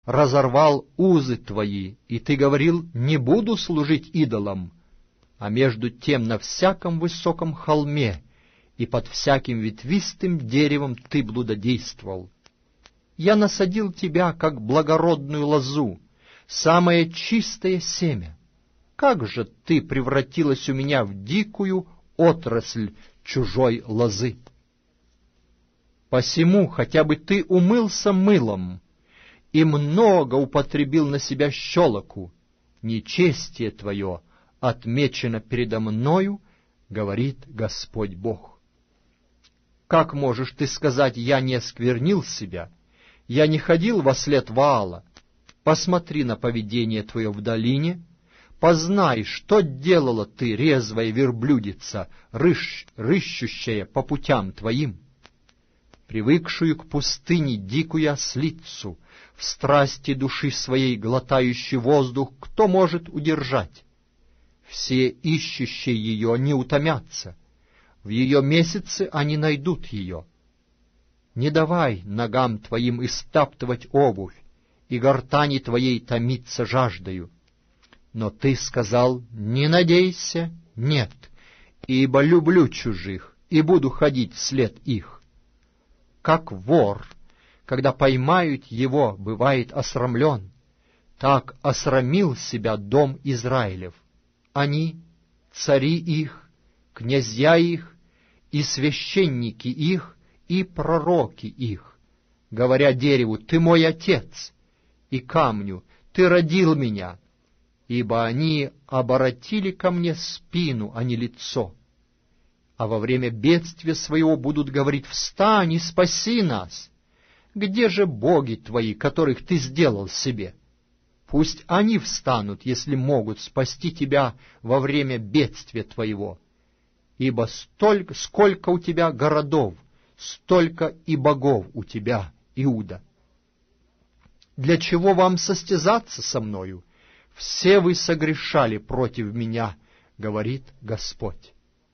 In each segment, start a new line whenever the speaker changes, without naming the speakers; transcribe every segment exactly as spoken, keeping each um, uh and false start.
разорвал узы твои, и ты говорил: не буду служить идолам. А между тем на всяком высоком холме и под всяким ветвистым деревом ты блудодействовал. Я насадил тебя, как благородную лозу, самое чистое семя. Как же ты превратилась у меня в дикую отрасль чужой лозы? Посему хотя бы ты умылся мылом и много употребил на себя щелоку, нечестие твое отмечено передо мною, говорит Господь Бог. Как можешь ты сказать: я не осквернил себя, я не ходил вослед Ваала? Посмотри на поведение твое в долине, познай, что делала ты, резвая верблюдица, рыщ, рыщущая по путям твоим, привыкшую к пустыне дикую ослицу, в страсти души своей глотающий воздух, кто может удержать? Все ищущие ее не утомятся, в ее месяцы они найдут ее. Не давай ногам твоим истаптывать обувь, и гортани твоей томиться жаждою. Но ты сказал: не надейся, нет, ибо люблю чужих, и буду ходить вслед их. Как вор, когда поймают его, бывает осрамлен, так осрамил себя дом Израилев. Они, цари их, князья их, и священники их, и пророки их, говоря дереву: ты мой отец, и камню: ты родил меня, ибо они оборотили ко мне спину, а не лицо. А во время бедствия своего будут говорить: встань и спаси нас. Где же боги твои, которых ты сделал себе? Пусть они встанут, если могут спасти тебя во время бедствия твоего. Ибо столько, сколько у тебя городов, столько и богов у тебя, Иуда. Для чего вам состязаться со мною? Все вы согрешали против меня, говорит Господь.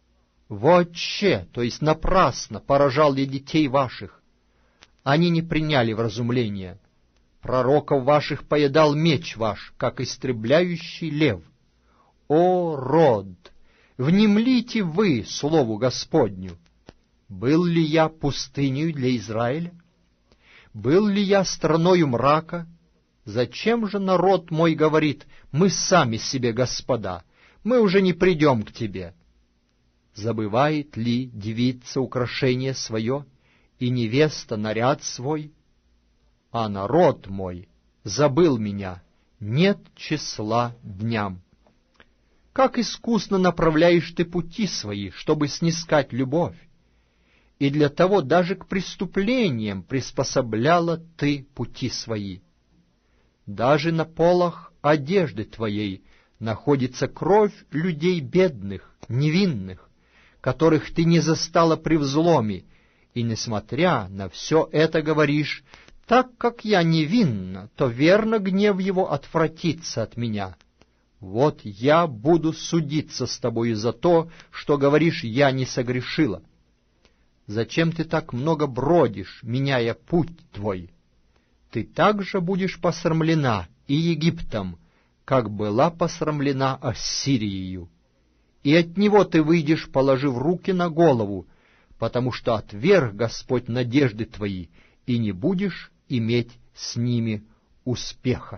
Вообще, то есть напрасно, поражал я детей ваших. Они не приняли вразумления. Пророков ваших поедал меч ваш, как истребляющий лев. О, род! Внемлите вы слову Господню. Был ли я пустынею для Израиля? Был ли я страною мрака? Зачем же народ мой говорит: мы сами себе господа, мы уже не придем к тебе? Забывает ли девица украшение свое, и невеста наряд свой? А народ мой забыл меня, нет числа дням. Как искусно направляешь ты пути свои, чтобы снискать любовь, и для того даже к преступлениям приспособляла ты пути свои. Даже на полах одежды твоей находится кровь людей бедных, невинных, которых ты не застала при взломе, и, несмотря на все это, говоришь: так как я невинна, то верно гнев его отвратится от меня. Вот я буду судиться с тобою за то, что говоришь: я не согрешила. Зачем ты так много бродишь, меняя путь твой? Ты также будешь посрамлена и Египтом, как была посрамлена Ассирией. И от него ты выйдешь, положив руки на голову, потому что отверг Господь надежды твои, и не будешь иметь с ними успеха.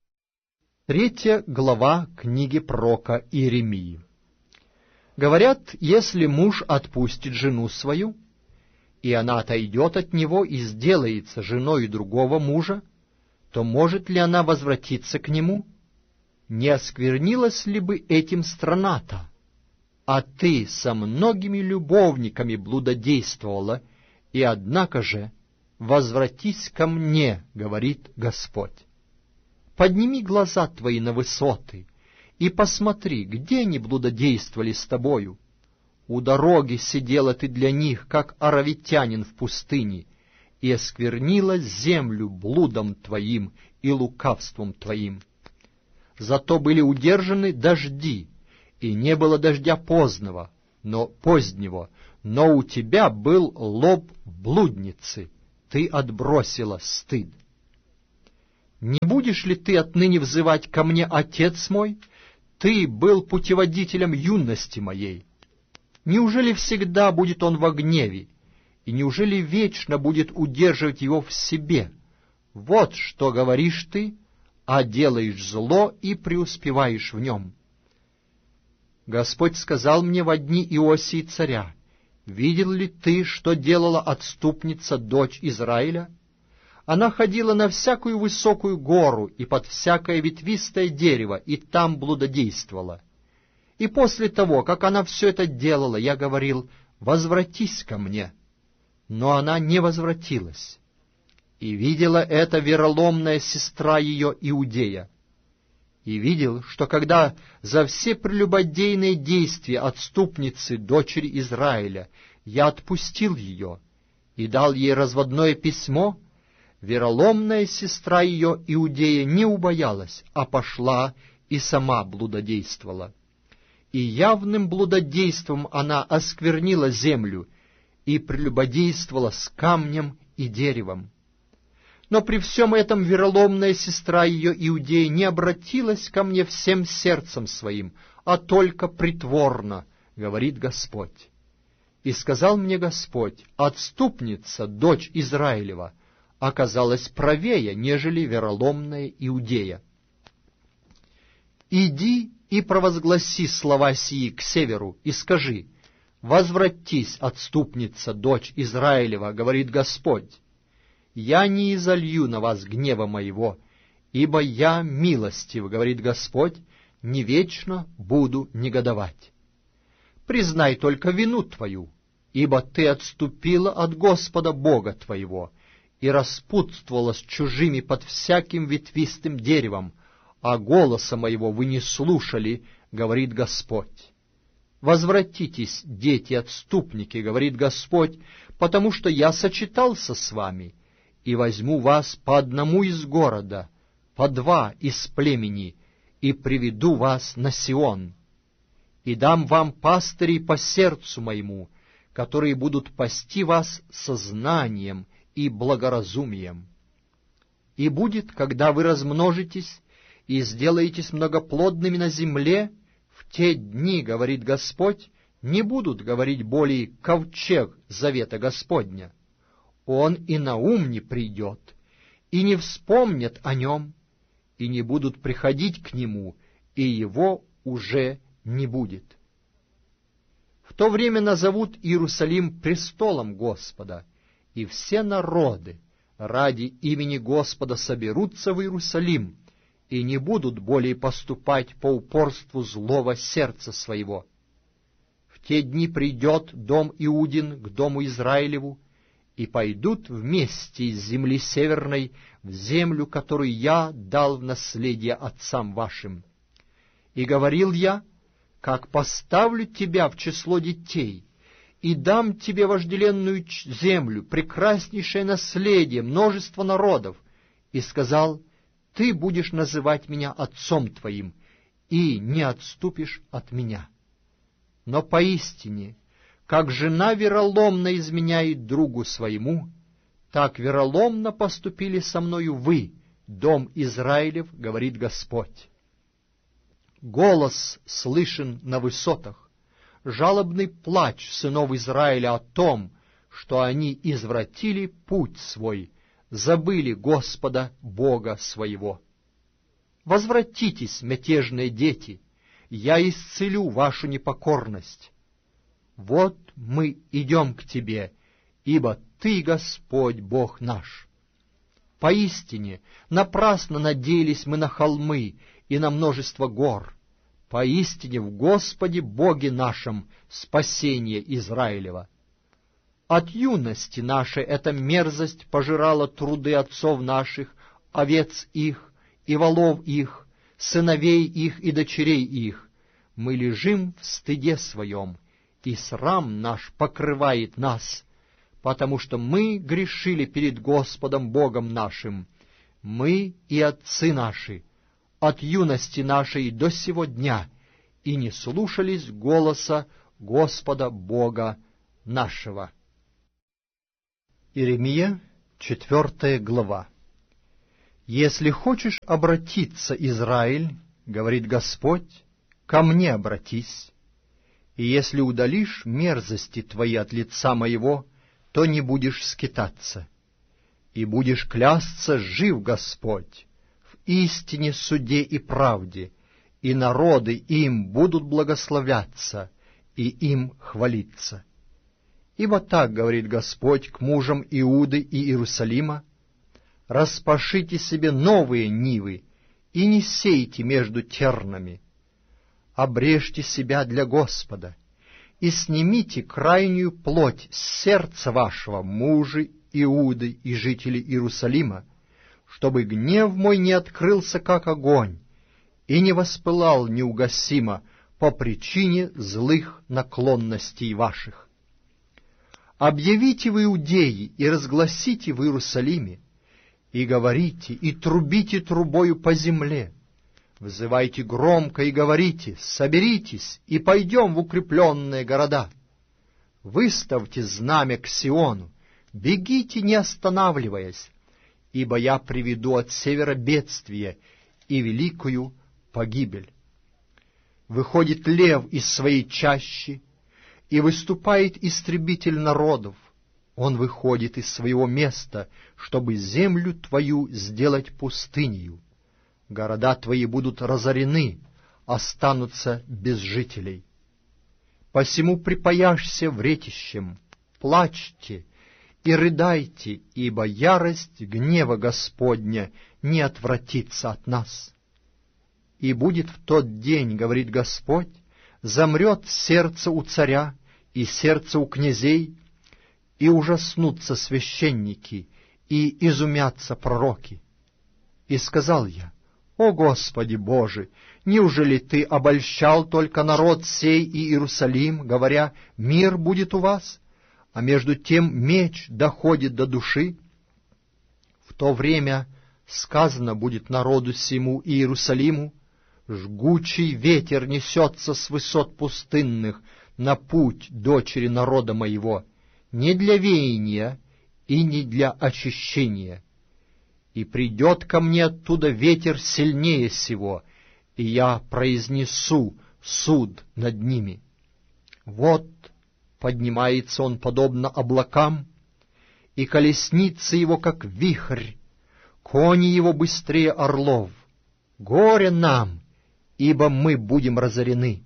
Третья глава книги пророка Иеремии. Говорят, если муж отпустит жену свою, и она отойдет от него и сделается женой другого мужа, то может ли она возвратиться к нему? Не осквернилась ли бы этим страна-то? А ты со многими любовниками блудодействовала, и однако же возвратись ко мне, говорит Господь. Подними глаза твои на высоты и посмотри, где они блудодействовали с тобою. У дороги сидела ты для них, как аравитянин в пустыне, и осквернила землю блудом твоим и лукавством твоим. Зато были удержаны дожди, и не было дождя позднего, но позднего, но у тебя был лоб блудницы, ты отбросила стыд. Не будешь ли ты отныне взывать ко мне, отец мой? Ты был путеводителем юности моей. Неужели всегда будет он во гневе, и неужели вечно будет удерживать его в себе? Вот что говоришь ты, а делаешь зло и преуспеваешь в нем. Господь сказал мне во дни Иосии царя: видел ли ты, что делала отступница, дочь Израиля? Она ходила на всякую высокую гору и под всякое ветвистое дерево, и там блудодействовала. И после того, как она все это делала, я говорил: возвратись ко мне. Но она не возвратилась. И видела это вероломная сестра ее Иудея. И видел, что когда за все прелюбодейные действия отступницы, дочери Израиля, я отпустил ее и дал ей разводное письмо, вероломная сестра ее Иудея не убоялась, а пошла и сама блудодействовала. И явным блудодейством она осквернила землю и прелюбодействовала с камнем и деревом. Но при всем этом вероломная сестра ее Иудея не обратилась ко мне всем сердцем своим, а только притворно, говорит Господь. И сказал мне Господь: отступница, дочь Израилева, оказалась правее, нежели вероломная Иудея. Иди и провозгласи слова сии к северу, и скажи: возвратись, отступница, дочь Израилева, говорит Господь. Я не изолью на вас гнева моего, ибо я милостив, говорит Господь, не вечно буду негодовать. Признай только вину твою, ибо ты отступила от Господа Бога твоего и распутствовала с чужими под всяким ветвистым деревом, а голоса моего вы не слушали, говорит Господь. Возвратитесь, дети-отступники, говорит Господь, потому что я сочетался с вами, и возьму вас по одному из города, по два из племени, и приведу вас на Сион, и дам вам пастырей по сердцу моему, которые будут пасти вас со знанием и благоразумием. И будет, когда вы размножитесь и сделаетесь многоплодными на земле, в те дни, говорит Господь, не будут говорить более ковчег завета Господня. Он и на ум не придет, и не вспомнят о нем, и не будут приходить к нему, и его уже не будет. В то время назовут Иерусалим престолом Господа, и все народы ради имени Господа соберутся в Иерусалим, и не будут более поступать по упорству злого сердца своего. В те дни придет дом Иудин к дому Израилеву, и пойдут вместе из земли северной в землю, которую я дал в наследие отцам вашим. И говорил я: как поставлю тебя в число детей, и дам тебе вожделенную землю, прекраснейшее наследие, множество народов, и сказал: ты будешь называть меня отцом твоим, и не отступишь от меня. Но поистине, как жена вероломно изменяет другу своему, так вероломно поступили со мною вы, дом Израилев, говорит Господь. Голос слышен на высотах, жалобный плач сынов Израиля о том, что они извратили путь свой, забыли Господа Бога своего. Возвратитесь, мятежные дети, я исцелю вашу непокорность. Вот мы идем к тебе, ибо ты, Господь, Бог наш. Поистине, напрасно надеялись мы на холмы и на множество гор. Поистине, в Господе Боге нашем спасение Израилева. От юности нашей эта мерзость пожирала труды отцов наших, овец их и волов их, сыновей их и дочерей их. Мы лежим в стыде своем, и срам наш покрывает нас, потому что мы грешили перед Господом Богом нашим, мы и отцы наши, от юности нашей до сего дня, и не слушались голоса Господа Бога нашего. Иеремия, четвертая глава. «Если хочешь обратиться, Израиль, — говорит Господь, — ко мне обратись, и если удалишь мерзости твои от лица моего, то не будешь скитаться, и будешь клясться, жив Господь, в истине, суде и правде, и народы им будут благословляться, и им хвалиться. Ибо так говорит Господь к мужам Иуды и Иерусалима: распашите себе новые нивы и не сейте между тернами. Обрежьте себя для Господа и снимите крайнюю плоть с сердца вашего, мужи Иуды и жители Иерусалима, чтобы гнев мой не открылся, как огонь, и не воспылал неугасимо по причине злых наклонностей ваших. Объявите в Иудее и разгласите в Иерусалиме, и говорите, и трубите трубою по земле, взывайте громко и говорите: соберитесь и пойдем в укрепленные города. Выставьте знамя к Сиону, бегите, не останавливаясь, ибо я приведу от севера бедствие и великую погибель. Выходит лев из своей чащи, и выступает истребитель народов. Он выходит из своего места, чтобы землю твою сделать пустынею. Города твои будут разорены, останутся без жителей. Посему припаяшься вретищем, плачьте и рыдайте, ибо ярость гнева Господня не отвратится от нас. И будет в тот день, говорит Господь, замрет сердце у царя и сердце у князей, и ужаснутся священники, и изумятся пророки. И сказал я: о Господи Боже, неужели Ты обольщал только народ сей и Иерусалим, говоря: мир будет у вас, а между тем меч доходит до души? В то время сказано будет народу сему и Иерусалиму: жгучий ветер несется с высот пустынных на путь дочери народа моего, не для веяния и не для очищения. И придет ко мне оттуда ветер сильнее сего, и я произнесу суд над ними. Вот поднимается он подобно облакам, и колесницы его, как вихрь, кони его быстрее орлов. Горе нам, ибо мы будем разорены.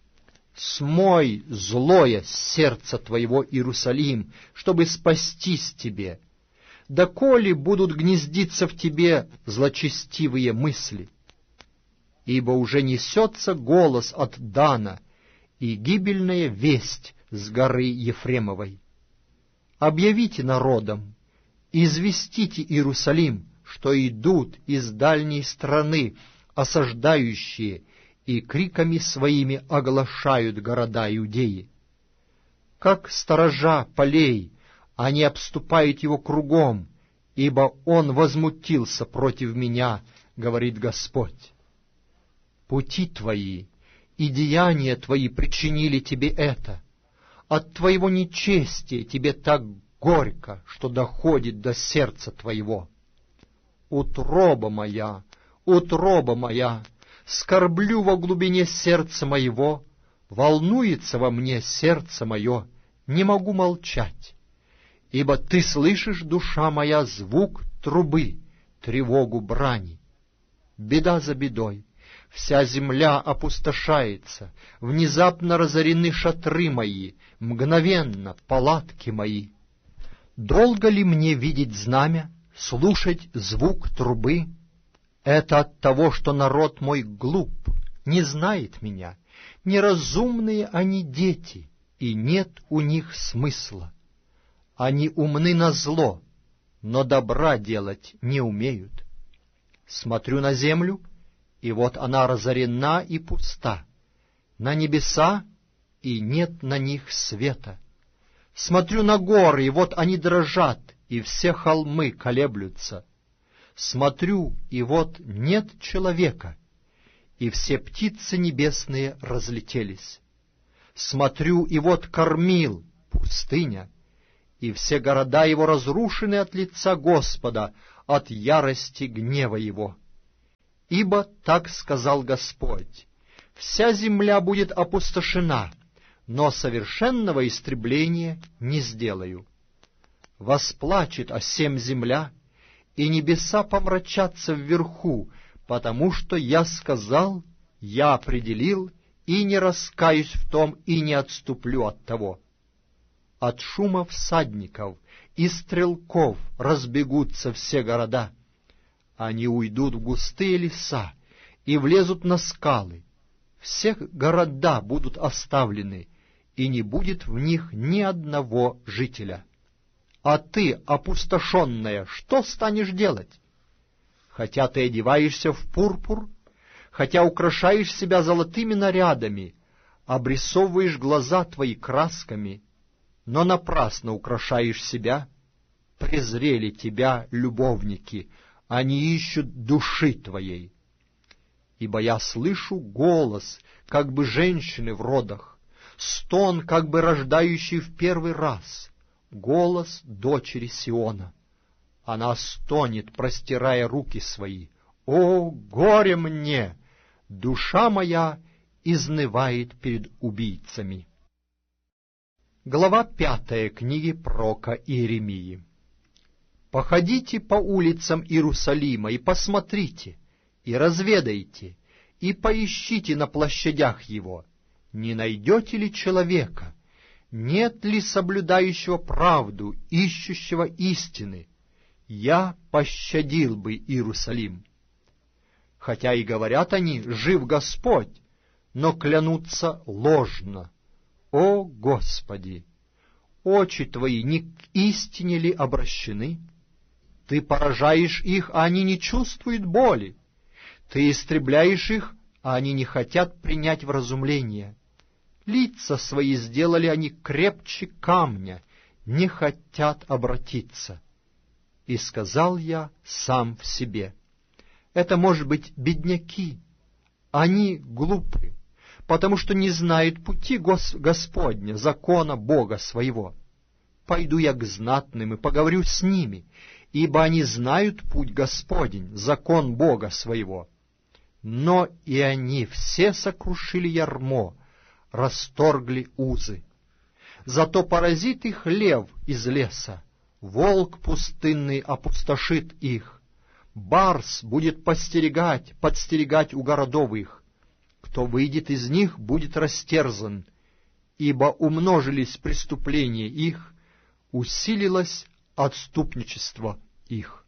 Смой злое с сердца твоего, Иерусалим, чтобы спастись тебе. Доколе будут гнездиться в тебе злочестивые мысли? Ибо уже несется голос от Дана и гибельная весть с горы Ефремовой. Объявите народам, известите Иерусалим, что идут из дальней страны осаждающие, и криками своими оглашают города Иудеи. Как сторожа полей, они обступают его кругом, ибо он возмутился против меня, говорит Господь. Пути твои и деяния твои причинили тебе это. От твоего нечестия тебе так горько, что доходит до сердца твоего. Утроба моя, утроба моя, скорблю во глубине сердца моего, волнуется во мне сердце мое, не могу молчать. Ибо ты слышишь, душа моя, звук трубы, тревогу брани. Беда за бедой, вся земля опустошается, внезапно разорены шатры мои, мгновенно палатки мои. Долго ли мне видеть знамя, слушать звук трубы? Это от того, что народ мой глуп, не знает меня, неразумные они дети, и нет у них смысла. Они умны на зло, но добра делать не умеют. Смотрю на землю, и вот она разорена и пуста, на небеса, и нет на них света. Смотрю на горы, и вот они дрожат, и все холмы колеблются. Смотрю, и вот нет человека, и все птицы небесные разлетелись. Смотрю, и вот кормил, пустыня, и все города его разрушены от лица Господа, от ярости гнева его. Ибо так сказал Господь: вся земля будет опустошена, но совершенного истребления не сделаю. Восплачет о сем земля, и небеса помрачатся вверху, потому что я сказал, я определил, и не раскаюсь в том, и не отступлю от того. От шума всадников и стрелков разбегутся все города. Они уйдут в густые леса и влезут на скалы. Все города будут оставлены, и не будет в них ни одного жителя. А ты, опустошенная, что станешь делать? Хотя ты одеваешься в пурпур, хотя украшаешь себя золотыми нарядами, обрисовываешь глаза твои красками, но напрасно украшаешь себя. Презрели тебя любовники, они ищут души твоей. Ибо я слышу голос, как бы женщины в родах, стон, как бы рождающий в первый раз, голос дочери Сиона. Она стонет, простирая руки свои. О, горе мне! Душа моя изнывает перед убийцами. Глава пятая книги пророка Иеремии. «Походите по улицам Иерусалима и посмотрите, и разведайте, и поищите на площадях его, не найдете ли человека, нет ли соблюдающего правду, ищущего истины. Я пощадил бы Иерусалим. Хотя и говорят они, жив Господь, но клянутся ложно. О Господи! Очи твои не к истине ли обращены? Ты поражаешь их, а они не чувствуют боли. Ты истребляешь их, а они не хотят принять вразумление. Лица свои сделали они крепче камня, не хотят обратиться. И сказал я сам в себе: это, может быть, бедняки. Они глупы, потому что не знают пути Гос- Господня, закона Бога своего. Пойду я к знатным и поговорю с ними, ибо они знают путь Господень, закон Бога своего. Но и они все сокрушили ярмо, расторгли узы. Зато поразит их лев из леса, волк пустынный опустошит их, барс будет подстерегать, подстерегать у городов их. Кто выйдет из них, будет растерзан, ибо умножились преступления их, усилилось отступничество их.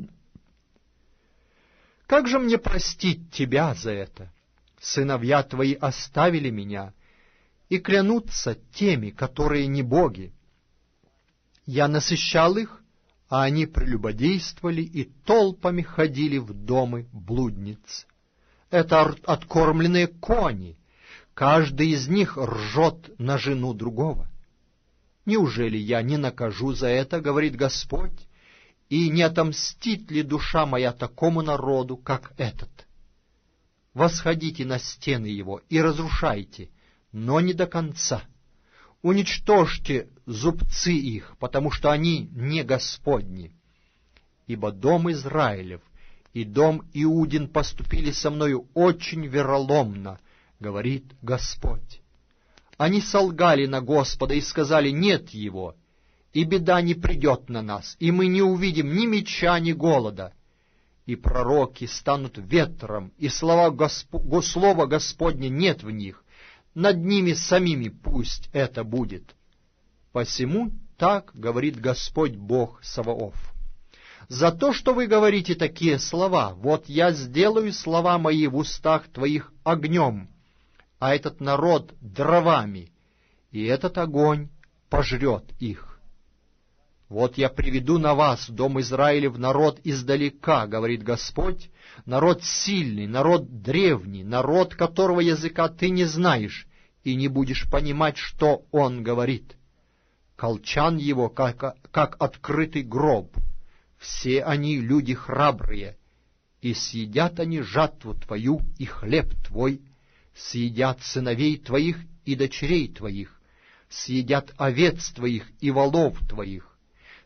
Как же мне простить тебя за это? Сыновья твои оставили меня и клянутся теми, которые не боги. Я насыщал их, а они прелюбодействовали и толпами ходили в дома блудниц. Это откормленные кони, каждый из них ржет на жену другого. Неужели я не накажу за это, говорит Господь, и не отомстит ли душа моя такому народу, как этот? Восходите на стены его и разрушайте, но не до конца. Уничтожьте зубцы их, потому что они не Господни. Ибо дом Израилев и дом Иудин поступили со мною очень вероломно, говорит Господь. Они солгали на Господа и сказали: нет его, и беда не придет на нас, и мы не увидим ни меча, ни голода. И пророки станут ветром, и слова Госп... слова Господня нет в них, над ними самими пусть это будет. Посему так говорит Господь Бог Саваоф: за то, что вы говорите такие слова, вот я сделаю слова мои в устах твоих огнем, а этот народ дровами, и этот огонь пожрет их. Вот я приведу на вас, дом Израилев, народ издалека, говорит Господь, народ сильный, народ древний, народ, которого языка ты не знаешь, и не будешь понимать, что он говорит. Колчан его, как, как открытый гроб. Все они люди храбрые, и съедят они жатву твою и хлеб твой, съедят сыновей твоих и дочерей твоих, съедят овец твоих и волов твоих,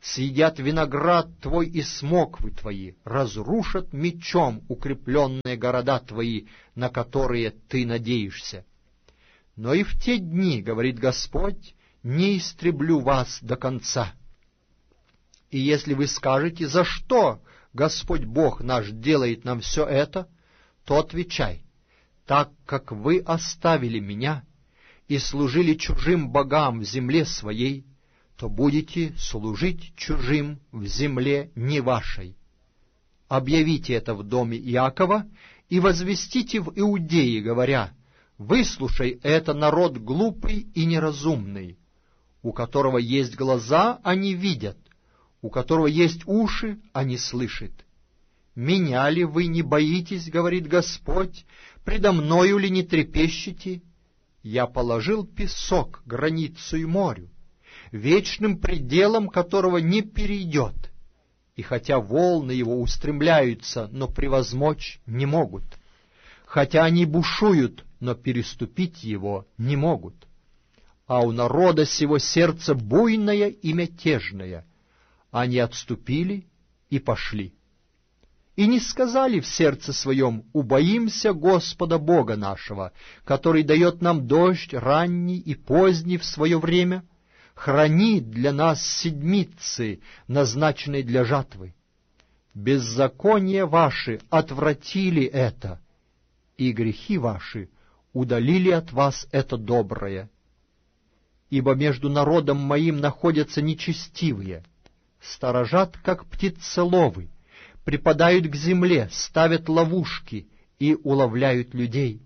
съедят виноград твой и смоквы твои, разрушат мечом укрепленные города твои, на которые ты надеешься. Но и в те дни, говорит Господь, не истреблю вас до конца. И если вы скажете, за что Господь Бог наш делает нам все это, то отвечай, так как вы оставили меня и служили чужим богам в земле своей, то будете служить чужим в земле не вашей. Объявите это в доме Иакова и возвестите в Иудее, говоря, «Выслушай это, народ глупый и неразумный, у которого есть глаза, а не видят, у которого есть уши, а не слышит. Меня ли вы не боитесь, говорит Господь, предо мною ли не трепещете? Я положил песок, границу и морю, вечным пределом которого не перейдет, и хотя волны его устремляются, но превозмочь не могут, хотя они бушуют, но переступить его не могут. А у народа сего сердце буйное и мятежное, они отступили и пошли. И не сказали в сердце своем: убоимся Господа Бога нашего, который дает нам дождь ранний и поздний в свое время, хранит для нас седмицы, назначенные для жатвы. Беззакония ваши отвратили это, и грехи ваши удалили от вас это доброе. Ибо между народом моим находятся нечестивые, сторожат, как птицеловы, припадают к земле, ставят ловушки и уловляют людей.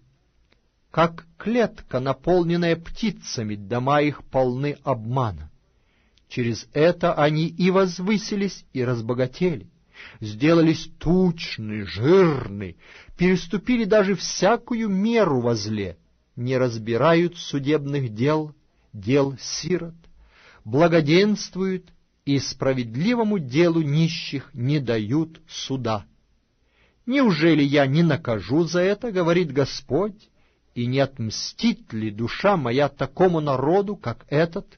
Как клетка, наполненная птицами, дома их полны обмана. Через это они и возвысились, и разбогатели, сделались тучны, жирны, переступили даже всякую меру во зле, не разбирают судебных дел, дел сирот, благоденствуют и справедливому делу нищих не дают суда. Неужели я не накажу за это, говорит Господь, и не отмстит ли душа моя такому народу, как этот?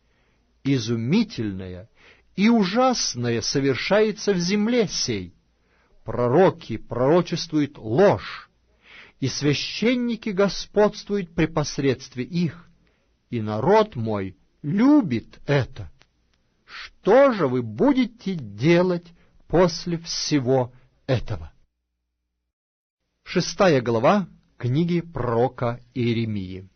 Изумительное и ужасное совершается в земле сей. Пророки пророчествуют ложь, и священники господствуют при посредстве их, и народ мой любит это. Что же вы будете делать после всего этого? Шестая глава книги пророка Иеремии.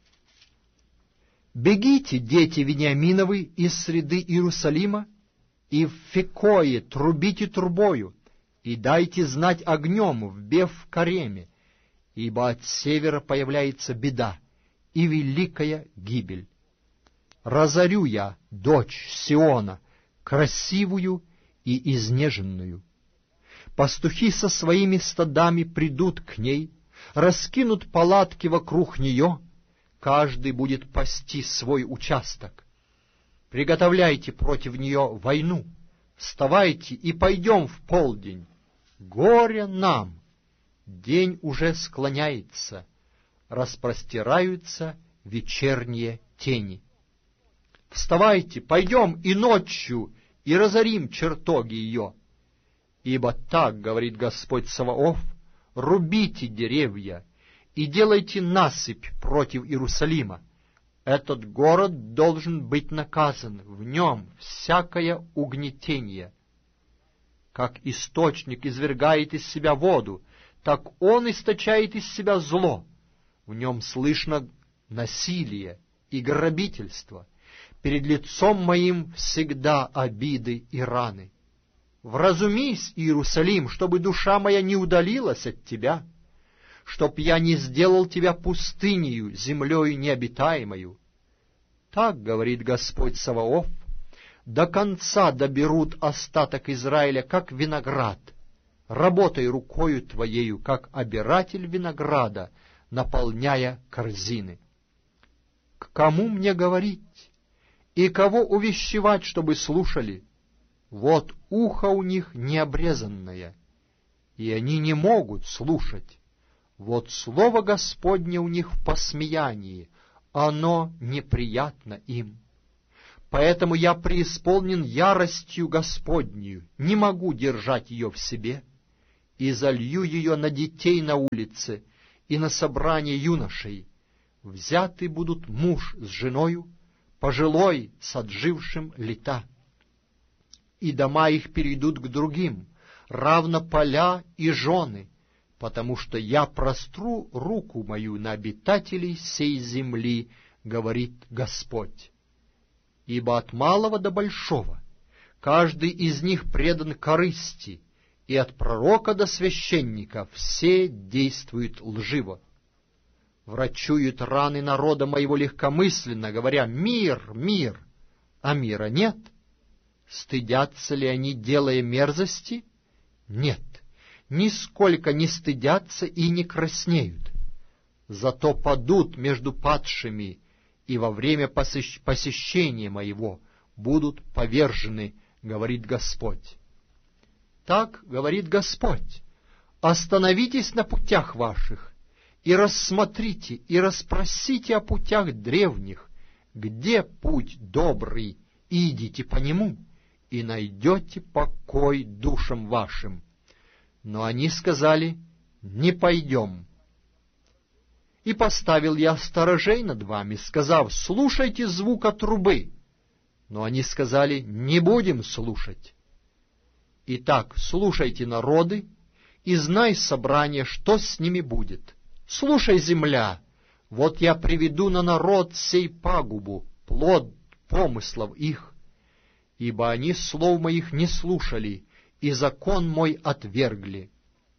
«Бегите, дети Вениаминовы, из среды Иерусалима, и в Фекое трубите трубою, и дайте знать огнем в Беф-Кареме, ибо от севера появляется беда и великая гибель. Разорю я дочь Сиона, красивую и изнеженную. Пастухи со своими стадами придут к ней, раскинут палатки вокруг нее, каждый будет пасти свой участок. Приготовляйте против нее войну, вставайте и пойдем в полдень. Горе нам! День уже склоняется, распростираются вечерние тени. Вставайте, пойдем и ночью, и разорим чертоги ее. Ибо так, говорит Господь Саваоф, рубите деревья и делайте насыпь против Иерусалима. Этот город должен быть наказан, в нем всякое угнетение. Как источник извергает из себя воду, так он источает из себя зло. В нем слышно насилие и грабительство. Перед лицом моим всегда обиды и раны. Вразумись, Иерусалим, чтобы душа моя не удалилась от тебя, чтоб я не сделал тебя пустынею, землею необитаемою. Так говорит Господь Саваоф: до конца доберут остаток Израиля, как виноград. Работай рукою твоею, как обиратель винограда, наполняя корзины. К кому мне говорить? И кого увещевать, чтобы слушали? Вот ухо у них необрезанное, и они не могут слушать. Вот слово Господне у них в посмеянии, оно неприятно им. Поэтому я преисполнен яростью Господнею, не могу держать ее в себе, и залью ее на детей на улице и на собрание юношей. Взяты будут муж с женою, пожилой с отжившим лета. И дома их перейдут к другим, равно поля и жены, потому что я простру руку мою на обитателей сей земли, говорит Господь. Ибо от малого до большого каждый из них предан корысти, и от пророка до священника все действуют лживо. Врачуют раны народа моего легкомысленно, говоря: «Мир, мир», а мира нет. Стыдятся ли они, делая мерзости? Нет, нисколько не стыдятся и не краснеют. Зато падут между падшими, и во время посещения моего будут повержены, говорит Господь. Так говорит Господь: остановитесь на путях ваших, и рассмотрите, и расспросите о путях древних, где путь добрый, и идите по нему, и найдете покой душам вашим. Но они сказали: не пойдем. И поставил я сторожей над вами, сказав: слушайте звука трубы. Но они сказали: не будем слушать. Итак, слушайте, народы, и знай, собрание, что с ними будет. Слушай, земля, вот я приведу на народ сей пагубу, плод помыслов их, ибо они слов моих не слушали, и закон мой отвергли.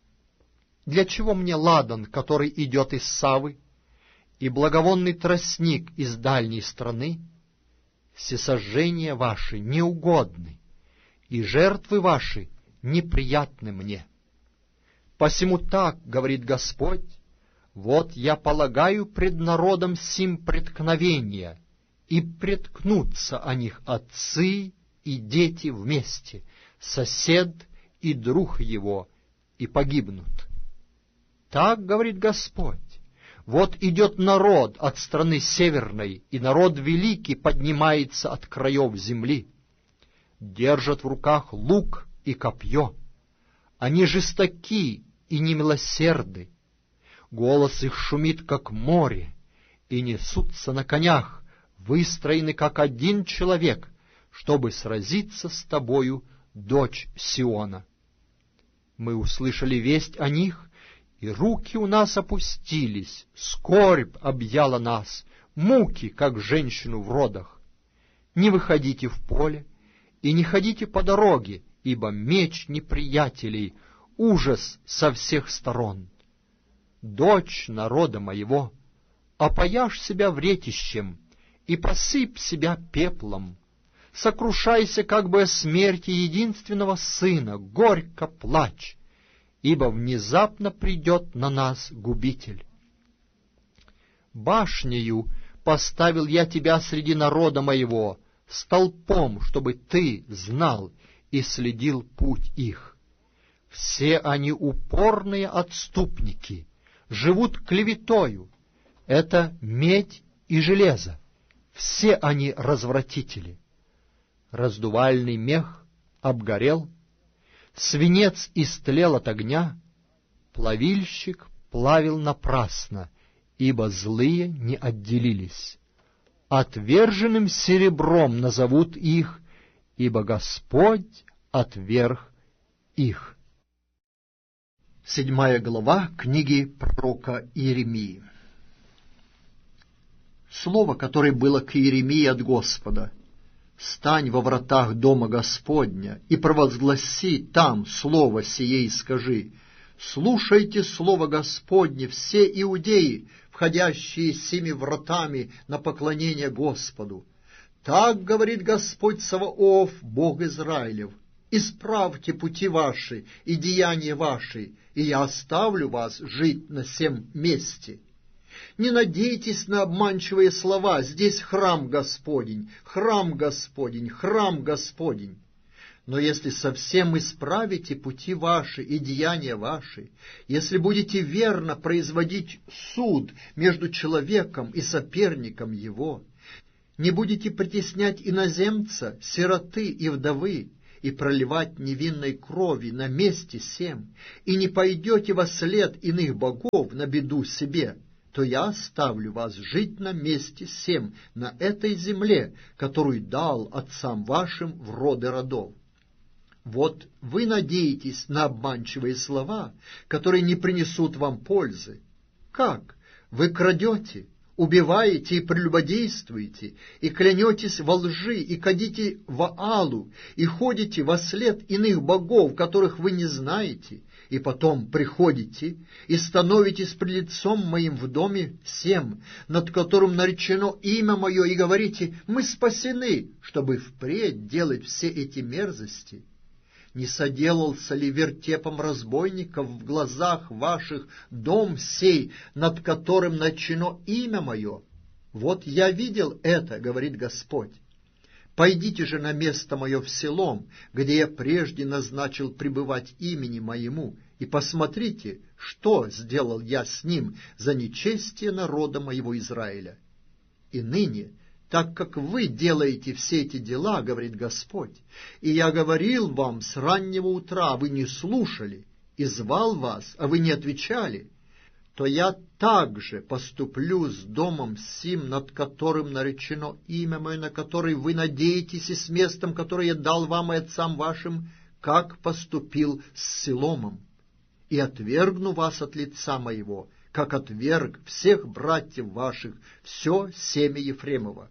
Для чего мне ладан, который идет из Савы, и благовонный тростник из дальней страны? Всесожжения ваши неугодны, и жертвы ваши неприятны мне. Посему так, говорит Господь, вот я полагаю пред народом сим преткновения, и преткнутся о них отцы и дети вместе, сосед и друг его, и погибнут. Так говорит Господь: вот идет народ от страны северной, и народ великий поднимается от краев земли. Держат в руках лук и копье. Они жестоки и немилосерды. Голос их шумит, как море, и несутся на конях, выстроены, как один человек, чтобы сразиться с тобою, дочь Сиона. Мы услышали весть о них, и руки у нас опустились, скорбь объяла нас, муки, как женщину в родах. Не выходите в поле и не ходите по дороге, ибо меч неприятелей, ужас со всех сторон. Дочь народа моего, опояшь себя вретищем и посыпь себя пеплом. Сокрушайся как бы о смерти единственного сына, горько плачь, ибо внезапно придет на нас губитель. Башнею поставил я тебя среди народа моего, столпом, чтобы ты знал и следил путь их. Все они упорные отступники, живут клеветою, это медь и железо, все они развратители. Раздувальный мех обгорел, свинец истлел от огня, плавильщик плавил напрасно, ибо злые не отделились. Отверженным серебром назовут их, ибо Господь отверг их. Седьмая глава книги пророка Иеремии. Слово, которое было к Иеремии от Господа: «Стань во вратах дома Господня и провозгласи там слово сие и скажи: слушайте слово Господне, все иудеи, входящие семи вратами на поклонение Господу. Так говорит Господь Саваоф, Бог Израилев: исправьте пути ваши и деяния ваши, и я оставлю вас жить на сем месте. Не надейтесь на обманчивые слова: здесь храм Господень, храм Господень, храм Господень. Но если совсем исправите пути ваши и деяния ваши, если будете верно производить суд между человеком и соперником его,
Не будете притеснять иноземца, сироты и вдовы, и проливать невинной крови на месте сем, и не пойдете во след иных богов на беду себе, то я оставлю вас жить на месте сем, на этой земле, которую дал отцам вашим в роды родов. Вот вы надеетесь на обманчивые слова, которые не принесут вам пользы. Как? Вы крадете, убиваете и прелюбодействуете, и клянетесь во лжи, и кадите Ваалу, и ходите во след иных богов, которых вы не знаете, и потом приходите и становитесь пред лицом моим в доме сем, над которым наречено имя мое, и говорите: мы спасены, чтобы впредь делать все эти мерзости. Не соделался ли вертепом разбойников в глазах ваших дом сей, над которым начено имя мое? Вот я видел это, говорит Господь. Пойдите же на место мое в Селом, где я прежде назначил пребывать имени моему, и посмотрите, что сделал я с ним за нечестие народа моего Израиля. И ныне, так как вы делаете все эти дела, говорит Господь, и я говорил вам с раннего утра, а вы не слушали, и звал вас, а вы не отвечали, то я также поступлю с домом сим, над которым наречено имя мое, на который вы надеетесь, и с местом, которое я дал вам и отцам вашим, как поступил с Силомом, и отвергну вас от лица моего, как отверг всех братьев ваших, все семя Ефремова.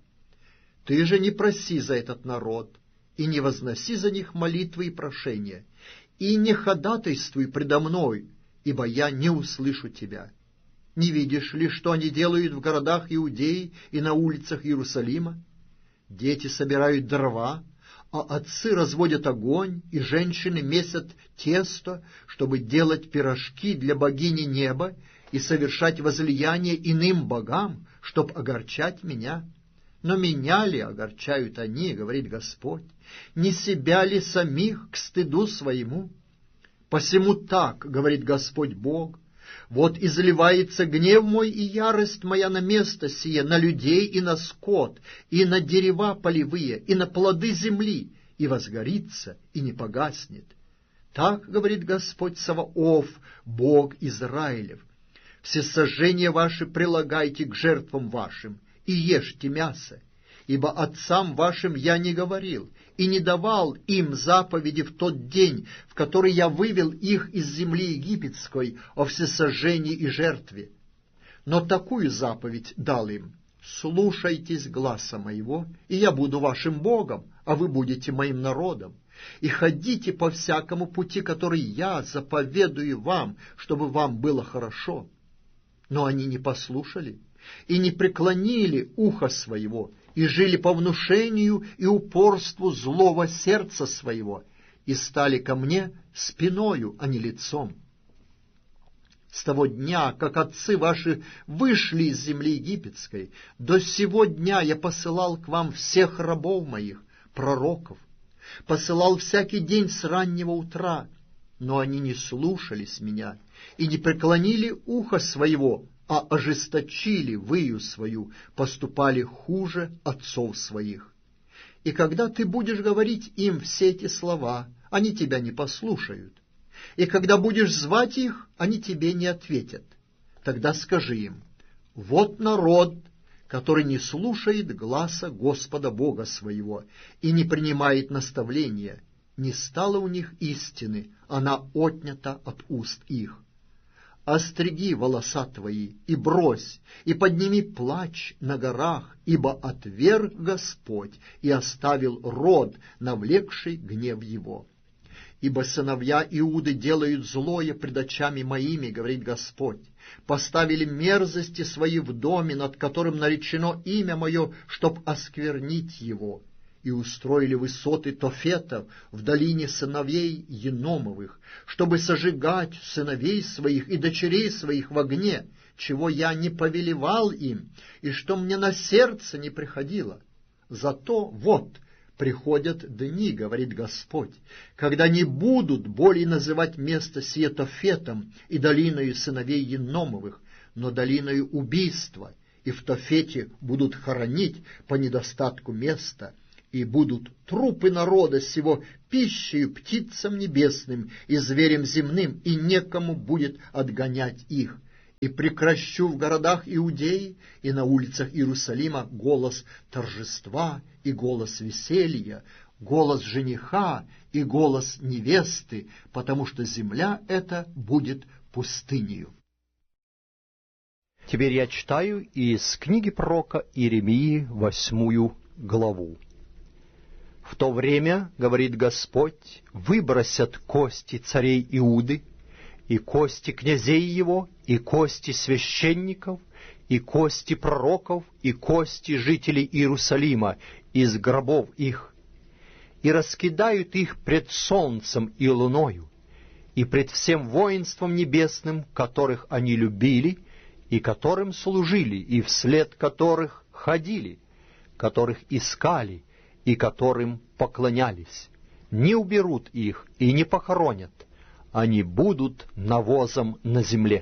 Ты же не проси за этот народ, и не возноси за них молитвы и прошения, и не ходатайствуй предо мной, ибо я не услышу тебя. Не видишь ли, что они делают в городах Иудеи и на улицах Иерусалима? Дети собирают дрова, а отцы разводят огонь, и женщины месят тесто, чтобы делать пирожки для богини неба и совершать возлияние иным богам, чтоб огорчать меня. Но меня ли огорчают они, говорит Господь, не себя ли самих к стыду своему? Посему так, говорит Господь Бог, вот изливается гнев мой и ярость моя на место сие, на людей и на скот, и на дерева полевые, и на плоды земли, и возгорится, и не погаснет. Так, говорит Господь Саваоф, Бог Израилев, всесожжения ваши прилагайте к жертвам вашим, и ешьте мясо, ибо отцам вашим я не говорил, и не давал им заповеди в тот день, в который я вывел их из земли египетской о всесожжении и жертве. Но такую заповедь дал им: слушайтесь гласа моего, и я буду вашим Богом, а вы будете моим народом, и ходите по всякому пути, который я заповедую вам, чтобы вам было хорошо. Но они не послушали и не преклонили ухо своего, и жили по внушению и упорству злого сердца своего, и стали ко мне спиною, а не лицом. С того дня, как отцы ваши вышли из земли египетской, до сего дня я посылал к вам всех рабов моих, пророков, посылал всякий день с раннего утра, но они не слушались меня и не преклонили ухо своего, а ожесточили выю свою, поступали хуже отцов своих. И когда ты будешь говорить им все эти слова, они тебя не послушают. И когда будешь звать их, они тебе не ответят. Тогда скажи им: вот народ, который не слушает гласа Господа Бога своего и не принимает наставления, не стало у них истины, она отнята от уст их. Остриги волоса твои, и брось, и подними плач на горах, ибо отверг Господь и оставил род, навлекший гнев его. Ибо сыновья Иуды делают злое пред очами моими, говорит Господь, поставили мерзости свои в доме, над которым наречено имя мое, чтоб осквернить его, и устроили высоты Тофетов в долине сыновей Еномовых, чтобы сожигать сыновей своих и дочерей своих в огне, чего я не повелевал им, и что мне на сердце не приходило. Зато вот приходят дни, говорит Господь, когда не будут более называть место сие Тофетом и долиною сыновей Еномовых, но долиною убийства, и в Тофете будут хоронить по недостатку места, и будут трупы народа сего пищею птицам небесным и зверям земным, и некому будет отгонять их. И прекращу в городах Иудеи и на улицах Иерусалима голос торжества и голос веселья, голос жениха и голос невесты, потому что земля эта будет пустынею».
Теперь я читаю из книги пророка Иеремии восьмую главу. «В то время, говорит Господь, выбросят кости царей Иуды, и кости князей его, и кости священников, и кости пророков, и кости жителей Иерусалима из гробов их, и раскидают их пред солнцем и луною, и пред всем воинством небесным, которых они любили, и которым служили, и вслед которых ходили, которых искали, и которым поклонялись. Не уберут их и не похоронят, они будут навозом на земле.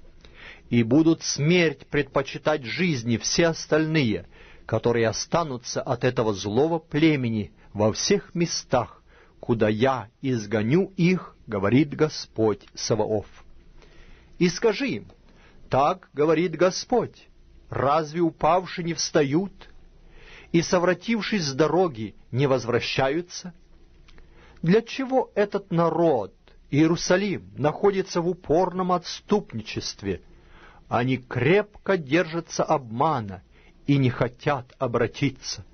И будут смерть предпочитать жизни все остальные, которые останутся от этого злого племени во всех местах, куда я изгоню их, говорит Господь Саваоф. И скажи им: так говорит Господь, разве упавшие не встают, и, совратившись с дороги, не возвращаются? Для чего этот народ, Иерусалим, находится в упорном отступничестве? Они крепко держатся обмана и не хотят обратиться.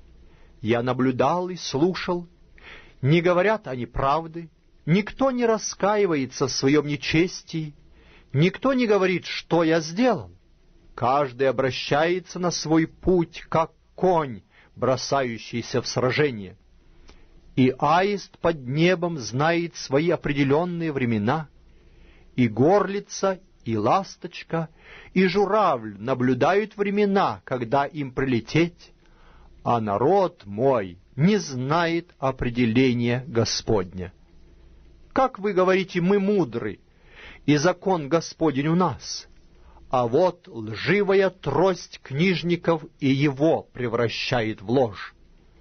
Я наблюдал и слушал, не говорят они правды, никто не раскаивается в своем нечестии, никто не говорит, что я сделал. Каждый обращается на свой путь, как конь, бросающийся в сражение. И аист под небом знает свои определенные времена, и горлица, и ласточка, и журавль наблюдают времена, когда им прилететь, а народ мой не знает определения Господня. Как вы говорите, мы мудры, и закон Господень у нас, а вот лживая трость книжников и его превращает в ложь.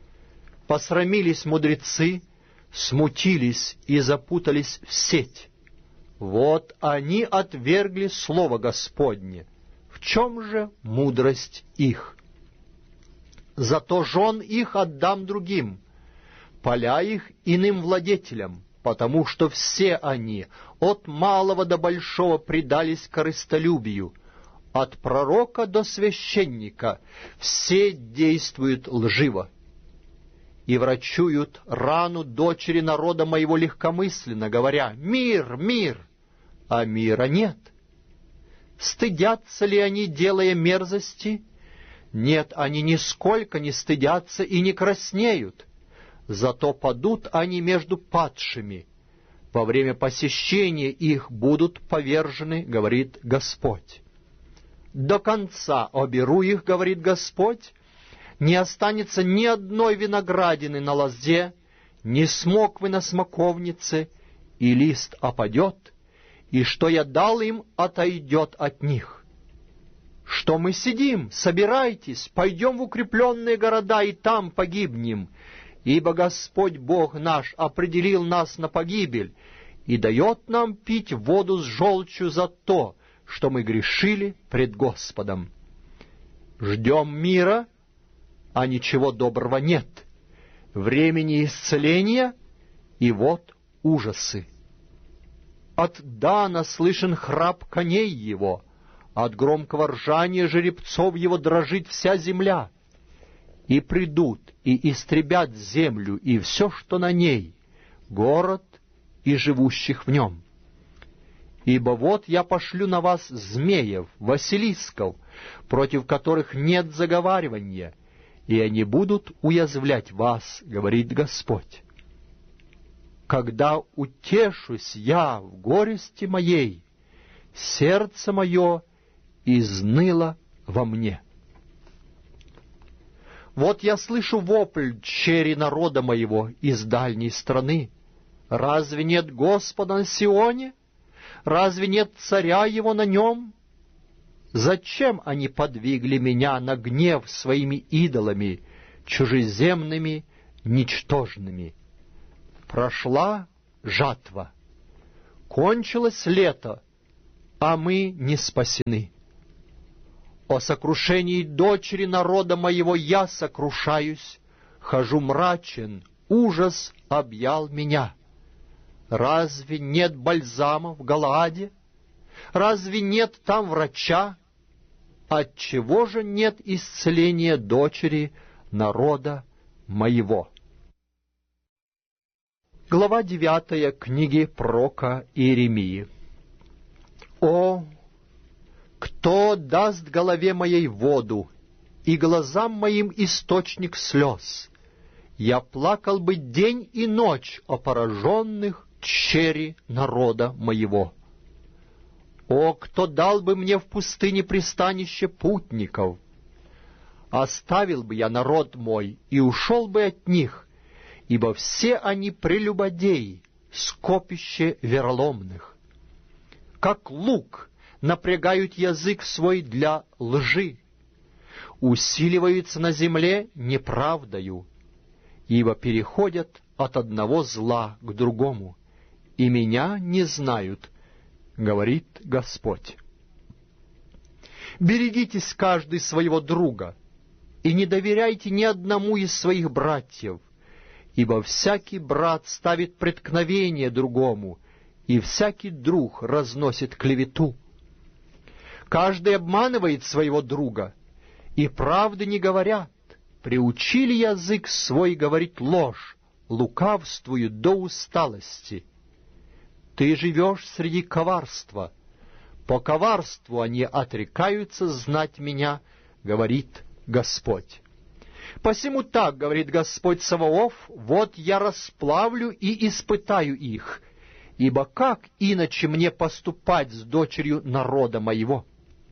Посрамились мудрецы, смутились и запутались в сеть. Вот они отвергли слово Господне. В чем же мудрость их? Зато жен их отдам другим, поля их иным владетелям, потому что все они от малого до большого предались корыстолюбию, от пророка до священника все действуют лживо. И врачуют рану дочери народа моего легкомысленно, говоря: «Мир, мир!» А мира нет. Стыдятся ли они, делая мерзости? Нет, они нисколько не стыдятся и не краснеют. Зато падут они между падшими. Во время посещения их будут повержены, говорит Господь. До конца оберу их, говорит Господь. Не останется ни одной виноградины на лозе, ни смоквы на смоковнице, и лист опадет, и что я дал им, отойдет от них. Что мы сидим? Собирайтесь, пойдем в укрепленные города, и там погибнем, ибо Господь Бог наш определил нас на погибель и дает нам пить воду с желчью за то, что мы грешили пред Господом. Ждем мира, а ничего доброго нет, времени исцеления, и вот ужасы. От Дана слышен храп коней его, от громкого ржания жеребцов его дрожит вся земля. И придут, и истребят землю, и все, что на ней, город и живущих в нем. Ибо вот я пошлю на вас змеев, василисков, против которых нет заговаривания, и они будут уязвлять вас, говорит Господь. Когда утешусь я в горести моей, сердце мое изныло во мне. Вот я слышу вопль чери народа моего из дальней страны. Разве нет Господа на Сионе? Разве нет царя его на нем? Зачем они подвигли меня на гнев своими идолами, чужеземными, ничтожными? Прошла жатва, кончилось лето, а мы не спасены. О сокрушении дочери народа моего я сокрушаюсь, хожу мрачен, ужас объял меня. Разве нет бальзама в Галааде? Разве нет там врача? Отчего же нет исцеления дочери народа моего? Глава девятая книги пророка Иеремии. О, кто даст голове моей воду и глазам моим источник слез? Я плакал бы день и ночь о пораженных чере народа моего. О, кто дал бы мне в пустыне пристанище путников! Оставил бы я народ мой и ушел бы от них, ибо все они прелюбодеи, скопище вероломных. Как лук напрягают язык свой для лжи, усиливаются на земле неправдою, ибо переходят от одного зла к другому, и меня не знают, говорит Господь. Берегитесь каждый своего друга, и не доверяйте ни одному из своих братьев, ибо всякий брат ставит преткновение другому, и всякий друг разносит клевету. Каждый обманывает своего друга, и правды не говорят. Приучили язык свой говорить ложь, лукавствуют до усталости. Ты живешь среди коварства. По коварству они отрекаются знать меня, говорит Господь. Посему так, говорит Господь Саваоф, вот я расплавлю и испытаю их, ибо как иначе мне поступать с дочерью народа моего?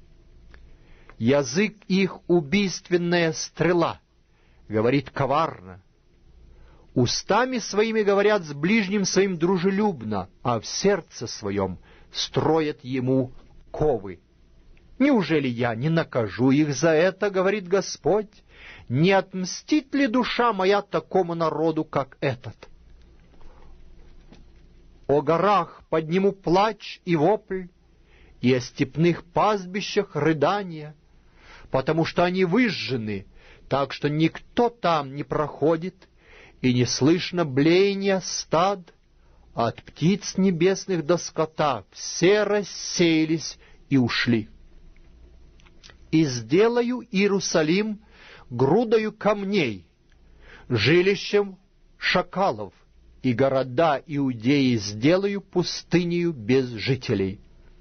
Язык их убийственная стрела, говорит коварно. Устами своими говорят с ближним своим дружелюбно, а в сердце своем строят ему ковы. Неужели я не накажу их за это, говорит Господь? Не отмстит ли душа моя такому народу, как этот? О горах подниму плач и вопль, и о степных пастбищах рыдания, потому что они выжжены, так что никто там не проходит, и не слышно блеяния стад. От птиц небесных до скота все рассеялись и ушли. И сделаю Иерусалим грудою камней, жилищем шакалов, и города Иудеи сделаю пустынею без жителей.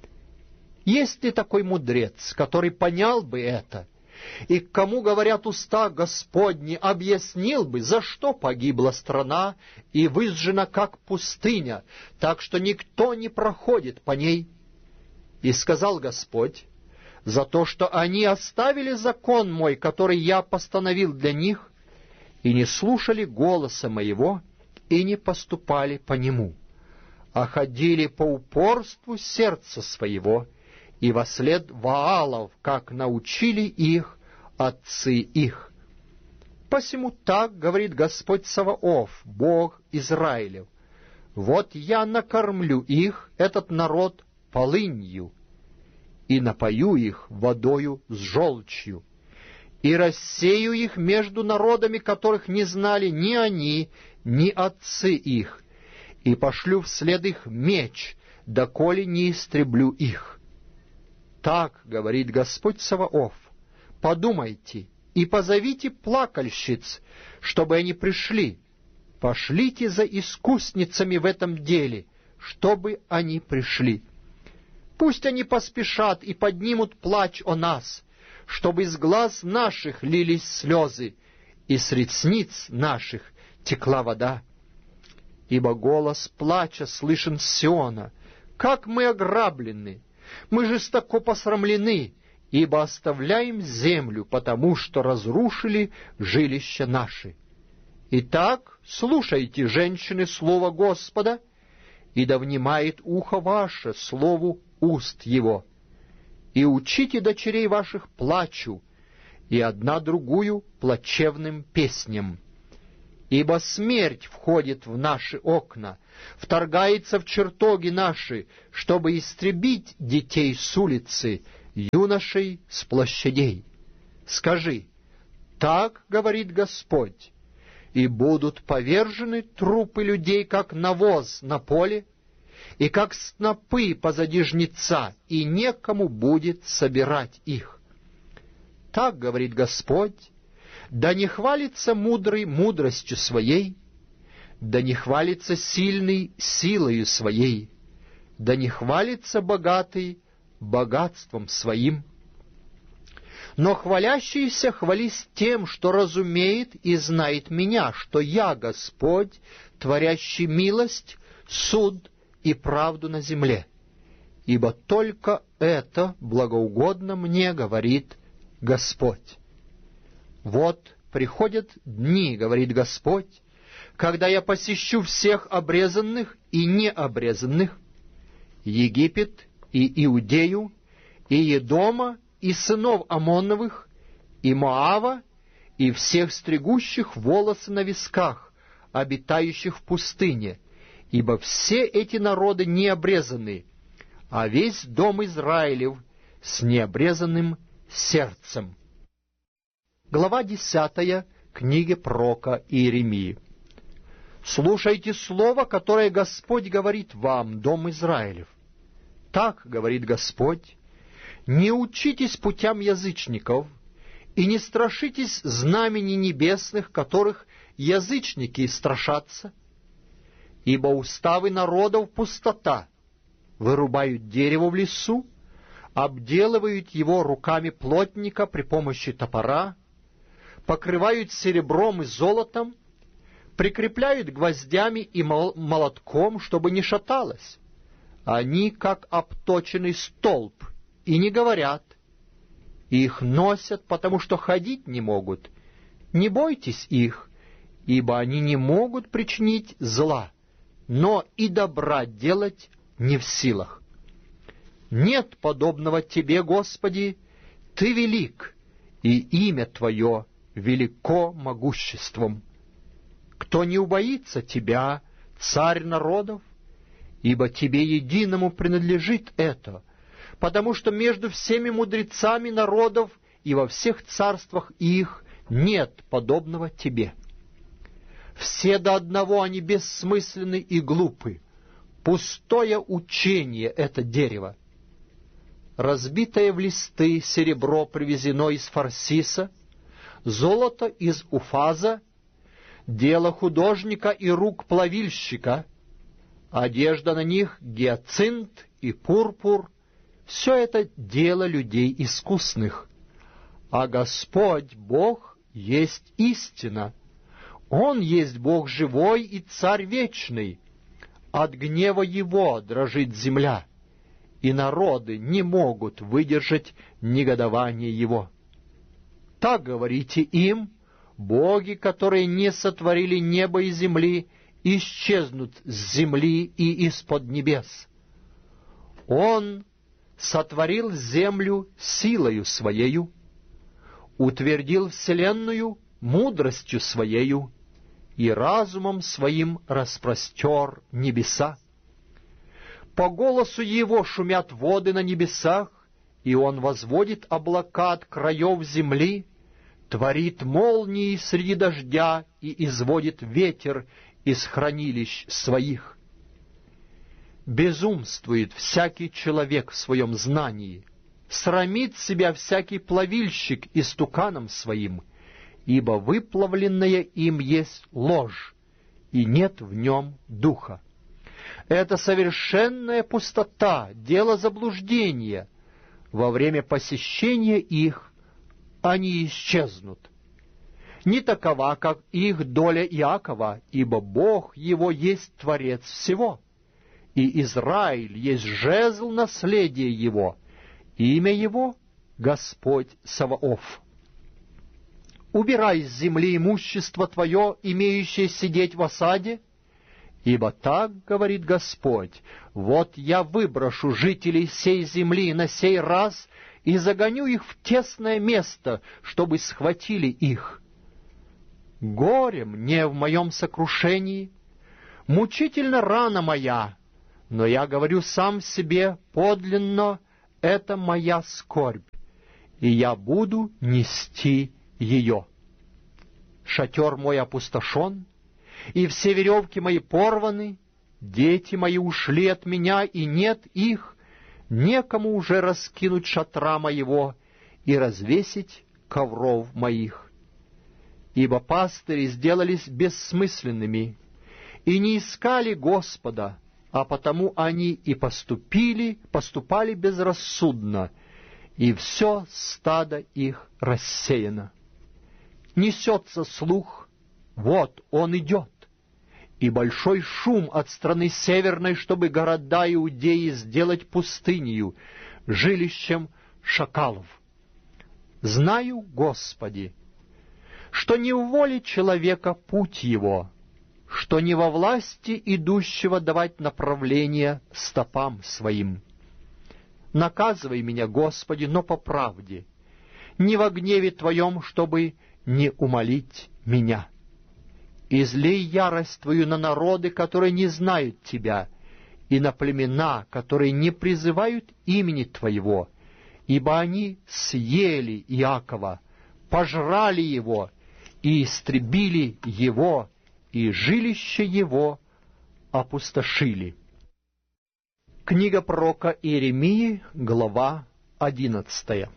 Есть ли такой мудрец, который понял бы это, и к кому говорят уста Господни, объяснил бы, за что погибла страна и выжжена как пустыня, так что никто не проходит по ней? И сказал Господь: за то, что они оставили закон мой, который я постановил для них, и не слушали голоса моего, и не поступали по нему, а ходили по упорству сердца своего, и вослед Ваалов, как научили их отцы их. Посему так говорит Господь Саваоф, Бог Израилев: вот я накормлю их, этот народ, полынью, и напою их водою с желчью, и рассею их между народами, которых не знали ни они, ни отцы их, и пошлю вслед их меч, доколе не истреблю их. Так говорит Господь Саваоф: подумайте и позовите плакальщиц, чтобы они пришли. Пошлите за искусницами в этом деле, чтобы они пришли. Пусть они поспешат и поднимут плач о нас, чтобы из глаз наших лились слезы, и с ресниц наших текла вода. Ибо голос плача слышен с Сиона: как мы ограблены! Мы жестоко посрамлены, ибо оставляем землю, потому что разрушили жилища наши. Итак, слушайте, женщины, слово Господа, и да внимает ухо ваше слову уст его. и учите дочерей ваших плачу, и одна другую плачевным песням. Ибо смерть входит в наши окна, вторгается в чертоги наши, чтобы истребить детей с улицы, юношей с площадей. Скажи, так говорит Господь, и будут повержены трупы людей, как навоз на поле, и как снопы позади жнеца, и некому будет собирать их. Так говорит Господь, да не хвалится мудрый мудростью своей, да не хвалится сильный силою своей, да не хвалится богатый богатством своим. Но хвалящийся хвались тем, что разумеет и знает меня, что я Господь, творящий милость, суд и правду на земле. Ибо только это благоугодно мне, говорит Господь. Вот приходят дни, говорит Господь, когда я посещу всех обрезанных и необрезанных, Египет и Иудею, и Едома, и сынов Амоновых, и Моава, и всех стригущих волосы на висках, обитающих в пустыне, ибо все эти народы не обрезаны, а весь дом Израилев с необрезанным сердцем. Глава десятая книги пророка Иеремии. «Слушайте слово, которое Господь говорит вам, дом Израилев. Так говорит Господь: не учитесь путям язычников, и не страшитесь знамений небесных, которых язычники страшатся. Ибо уставы народов пустота, вырубают дерево в лесу, обделывают его руками плотника при помощи топора, покрывают серебром и золотом, прикрепляют гвоздями и молотком, чтобы не шаталось. Они, как обточенный столб, и не говорят. Их носят, потому что ходить не могут. Не бойтесь их, ибо они не могут причинить зла, но и добра делать не в силах. Нет подобного Тебе, Господи, Ты велик, и имя Твое велико могуществом. Кто не убоится Тебя, Царь народов? Ибо Тебе единому принадлежит это, потому что между всеми мудрецами народов и во всех царствах их нет подобного Тебе. Все до одного они бессмысленны и глупы, пустое учение это дерево. Разбитое в листы серебро привезено из Фарсиса, золото из Уфаза, дело художника и рук плавильщика, одежда на них гиацинт и пурпур, все это дело людей искусных. А Господь Бог есть истина. Он есть Бог живой и Царь вечный. От гнева Его дрожит земля, и народы не могут выдержать негодование Его. Так говорите им: боги, которые не сотворили небо и земли, исчезнут с земли и из-под небес. Он сотворил землю силою Своею, утвердил вселенную мудростью Своею и разумом Своим распростер небеса. По голосу Его шумят воды на небесах, и Он возводит облака от краев земли, творит молнии среди дождя и изводит ветер из хранилищ Своих. Безумствует всякий человек в своем знании, срамит себя всякий плавильщик истуканом своим, ибо выплавленное им есть ложь, и нет в нем духа. Это совершенная пустота, дело заблуждения. Во время посещения их они исчезнут. Не такова, как их доля Иакова, ибо Бог его есть Творец всего, и Израиль есть жезл наследия его, имя его — Господь Саваоф. Убирай с земли имущество твое, имеющее сидеть в осаде, Ибо так говорит Господь: вот я выброшу жителей сей земли на сей раз и загоню их в тесное место, чтобы схватили их. Горе мне в моем сокрушении, мучительно рана моя, но я говорю сам себе подлинно: это моя скорбь, и я буду нести ее. Шатер мой опустошен, и все веревки мои порваны, дети мои ушли от меня, и нет их, некому уже раскинуть шатра моего и развесить ковров моих. Ибо пастыри сделались бессмысленными, и не искали Господа, а потому они и поступили, поступали безрассудно, и все стадо их рассеяно. Несется слух: вот он идет, и большой шум от страны северной, чтобы города Иудеи сделать пустынью, жилищем шакалов. Знаю, Господи, что не в воле человека путь его, что не во власти идущего давать направление стопам своим. Наказывай меня, Господи, но по правде, не во гневе Твоем, чтобы не умолить меня. Излей ярость Твою на народы, которые не знают Тебя, и на племена, которые не призывают имени Твоего, ибо они съели Иакова, пожрали его и истребили его, и жилище его опустошили. Книга пророка Иеремии, глава одиннадцатая.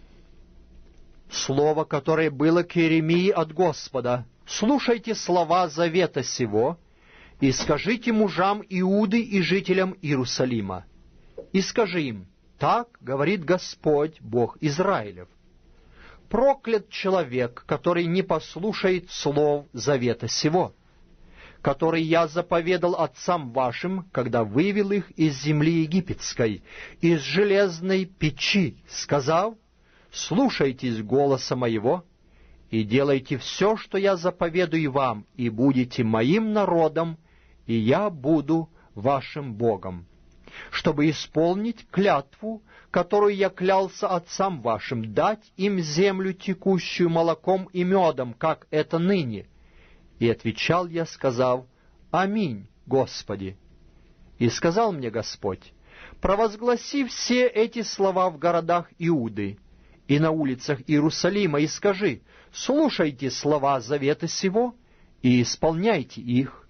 Слово, которое было к Иеремии от Господа: «Слушайте слова завета сего, и скажите мужам Иуды и жителям Иерусалима, и скажи им: так говорит Господь, Бог Израилев: проклят человек, который не послушает слов завета сего, который я заповедал отцам вашим, когда вывел их из земли египетской, из железной печи, сказав: слушайтесь голоса моего и делайте все, что я заповедую вам, и будете моим народом, и я буду вашим Богом, чтобы исполнить клятву, которую я клялся отцам вашим, дать им землю, текущую молоком и медом, как это ныне». И отвечал я, сказав: «Аминь, Господи». И сказал мне Господь: «Провозгласи все эти слова в городах Иуды и на улицах Иерусалима, и скажи: слушайте слова завета сего и исполняйте их.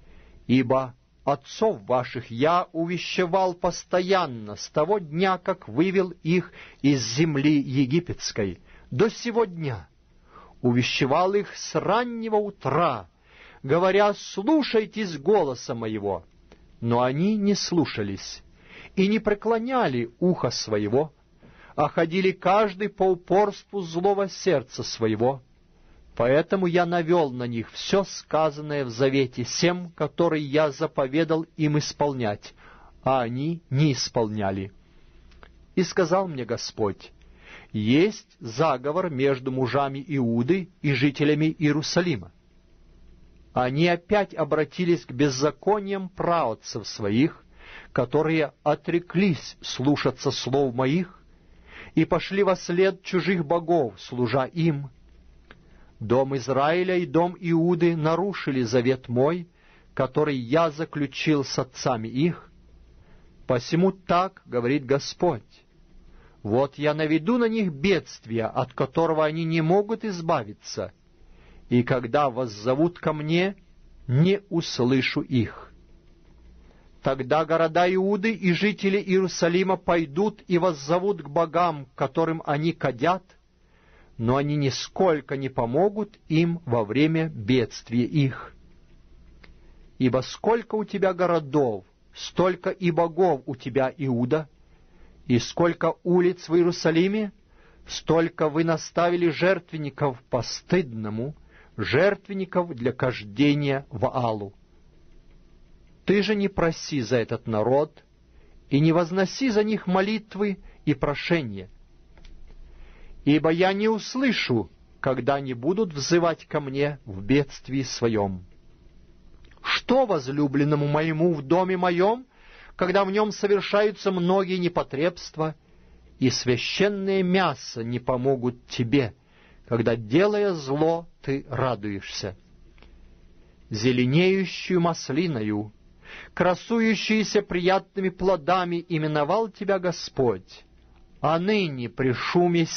Ибо отцов ваших я увещевал постоянно с того дня, как вывел их из земли египетской, до сего дня. Увещевал их с раннего утра, говоря: слушайтесь голоса моего. Но они не слушались и не преклоняли уха своего, а ходили каждый по упорству злого сердца своего. Поэтому я навел на них все сказанное в завете сем, который я заповедал им исполнять, а они не исполняли. И сказал мне Господь: есть заговор между мужами Иуды и жителями Иерусалима. Они опять обратились к беззакониям праотцев своих, которые отреклись слушаться слов моих, и пошли во след чужих богов, служа им. Дом Израиля и дом Иуды нарушили завет мой, который я заключил с отцами их. Посему так говорит Господь: вот я наведу на них бедствие, от которого они не могут избавиться, и когда воззовут ко мне, не услышу их. Тогда города Иуды и жители Иерусалима пойдут и воззовут к богам, которым они кадят, но они нисколько не помогут им во время бедствия их. Ибо сколько у тебя городов, столько и богов у тебя, Иуда, и сколько улиц в Иерусалиме, столько вы наставили жертвенников постыдному, жертвенников для кождения Ваалу. Ты же не проси за этот народ, и не возноси за них молитвы и прошения, ибо я не услышу, когда они будут взывать ко мне в бедствии своем. Что возлюбленному моему в доме моем, когда в нем совершаются многие непотребства, и священное мясо не помогут тебе, когда, делая зло, ты радуешься? Зеленеющую маслиною, красующуюся приятными плодами именовал тебя Господь, а ныне при шуме